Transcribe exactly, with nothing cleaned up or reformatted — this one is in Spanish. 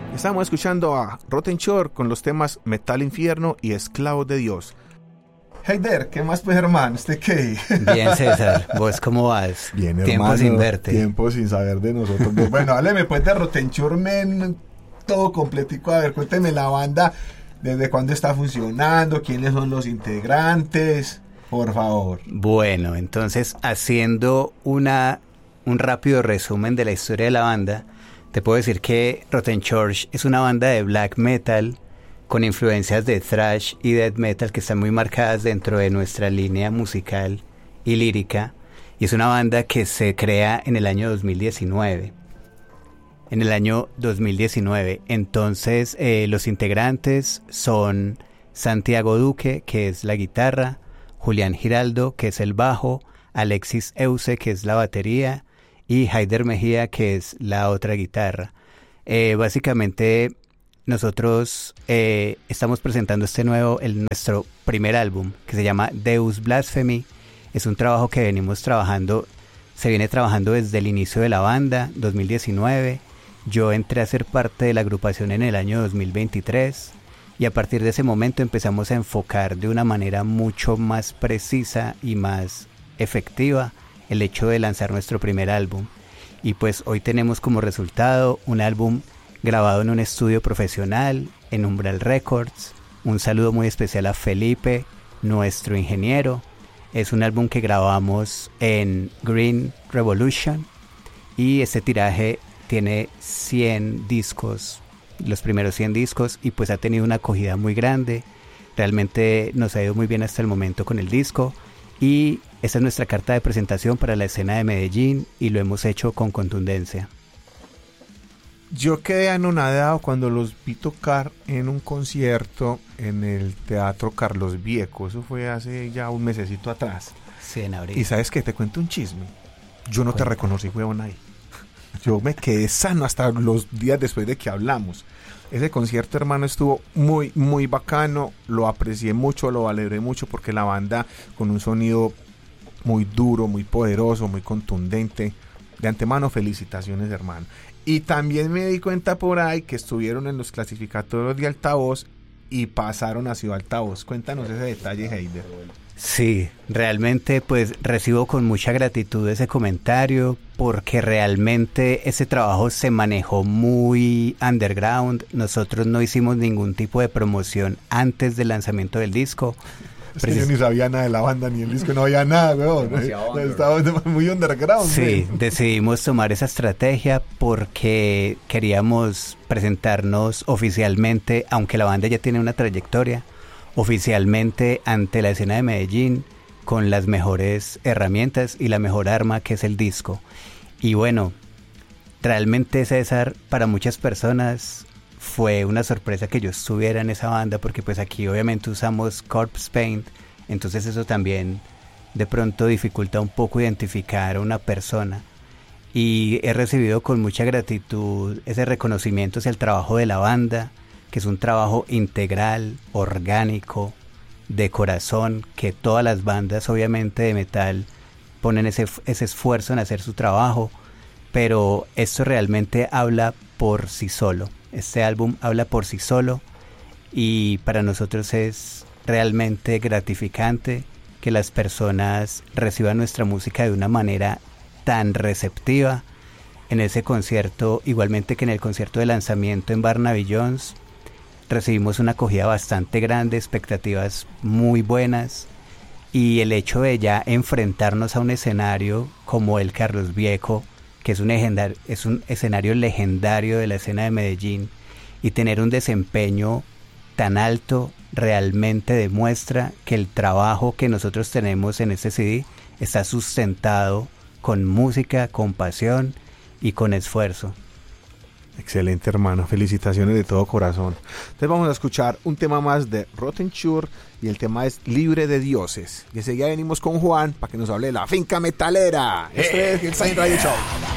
Estamos escuchando a Rotten Shore con los temas Metal Infierno y Esclavos de Dios. Heider, ¿qué más pues, hermano? ¿Usted qué? Bien, César, ¿vos cómo vas? Bien, hermano. Tiempo sin verte. Tiempo sin saber de nosotros. Bueno, hábleme pues de Rotten Shore, men, todo completico. A ver, cuénteme la banda, desde cuándo está funcionando, quiénes son los integrantes, por favor. Bueno, entonces, haciendo una, un rápido resumen de la historia de la banda, te puedo decir que Rotten Shore es una banda de black metal con influencias de thrash y death metal que están muy marcadas dentro de nuestra línea musical y lírica, y es una banda que se crea en el año dos mil diecinueve. En el año dos mil diecinueve, entonces eh, los integrantes son Santiago Duque, que es la guitarra, Julián Giraldo, que es el bajo, Alexis Euse, que es la batería, y Heider Mejía, que es la otra guitarra. Eh, básicamente nosotros eh, estamos presentando este nuevo, el, nuestro primer álbum, que se llama Deus Blasphemy. Es un trabajo que venimos trabajando, se viene trabajando desde el inicio de la banda, dos mil diecinueve. Yo entré a ser parte de la agrupación en el año dos mil veintitrés, y a partir de ese momento empezamos a enfocar de una manera mucho más precisa y más efectiva el hecho de lanzar nuestro primer álbum. Y pues hoy tenemos como resultado un álbum grabado en un estudio profesional, en Umbral Records. Un saludo muy especial a Felipe, nuestro ingeniero. Es un álbum que grabamos en Green Revolution, y este tiraje tiene cien discos, los primeros cien discos, y pues ha tenido una acogida muy grande. Realmente nos ha ido muy bien hasta el momento con el disco, y esta es nuestra carta de presentación para la escena de Medellín, y lo hemos hecho con contundencia. Yo quedé anonadado cuando los vi tocar en un concierto en el Teatro Carlos Vieco. Eso fue hace ya un mesecito atrás. Sí, en abril. Y ¿sabes qué? Te cuento un chisme. Yo no Cuenta. te reconocí, huevón, ahí. Yo me quedé sano hasta los días después de que hablamos. Ese concierto, hermano, estuvo muy, muy bacano. Lo aprecié mucho, lo valoré mucho, porque la banda con un sonido muy duro, muy poderoso, muy contundente. De antemano, felicitaciones, hermano. Y también me di cuenta por ahí que estuvieron en los clasificatorios de Altavoz y pasaron a Ciudad Altavoz. Cuéntanos ese detalle, Heider. Sí, realmente pues recibo con mucha gratitud ese comentario, porque realmente ese trabajo se manejó muy underground. Nosotros no hicimos ningún tipo de promoción antes del lanzamiento del disco. Es que yo ni sabía nada de la banda, ni el disco, no había nada, weón. Estaba muy underground. Sí, ¿sí? Decidimos tomar esa estrategia porque queríamos presentarnos oficialmente, aunque la banda ya tiene una trayectoria, oficialmente ante la escena de Medellín, con las mejores herramientas y la mejor arma, que es el disco. Y bueno, realmente, César, para muchas personas fue una sorpresa que yo estuviera en esa banda, porque pues aquí obviamente usamos Corpse Paint, entonces eso también de pronto dificulta un poco identificar a una persona. Y he recibido con mucha gratitud ese reconocimiento hacia el trabajo de la banda, que es un trabajo integral, orgánico, de corazón, que todas las bandas obviamente de metal ponen ese, ese esfuerzo en hacer su trabajo, pero esto realmente habla por sí solo. Este álbum habla por sí solo, y para nosotros es realmente gratificante que las personas reciban nuestra música de una manera tan receptiva. En ese concierto, igualmente que en el concierto de lanzamiento en Barnaby Jones, recibimos una acogida bastante grande, expectativas muy buenas, y el hecho de ya enfrentarnos a un escenario como el Carlos Vieco, que es un, legendar- es un escenario legendario de la escena de Medellín, y tener un desempeño tan alto, realmente demuestra que el trabajo que nosotros tenemos en este C D está sustentado con música, con pasión y con esfuerzo. Excelente, hermano, felicitaciones de todo corazón. Entonces vamos a escuchar un tema más de Rotten Shore, y el tema es Libre de Dioses. Y enseguida venimos con Juan para que nos hable de la finca metalera. Esto es Hillside Radio Show.